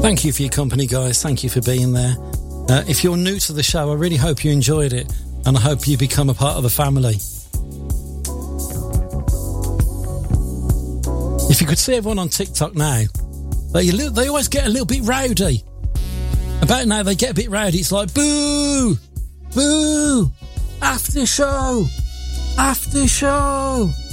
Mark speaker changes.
Speaker 1: Thank you for your company, guys. Thank you for being there. If you're new to the show, I really hope you enjoyed it, and I hope you become a part of the family. If you could see everyone on TikTok now, they always get a little bit rowdy. About now, they get a bit rowdy. It's like, boo! Boo! After show! After show!